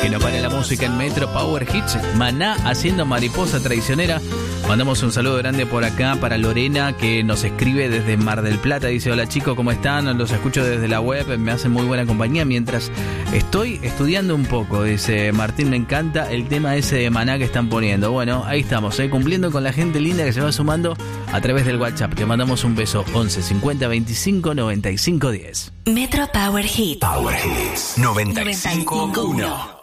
Que no pare la música en Metro Power Hits. Maná haciendo Mariposa Traicionera. Mandamos un saludo grande por acá para Lorena, que nos escribe desde Mar del Plata. Dice: hola chicos, ¿cómo están? Los escucho desde la web, me hacen muy buena compañía mientras estoy estudiando un poco. Dice Martín: me encanta el tema ese de Maná que están poniendo. Bueno, ahí estamos, cumpliendo con la gente linda que se va sumando a través del WhatsApp. Te mandamos un beso. 11 50 25 95 10. Metro Power Hits. Power Hits 95.1.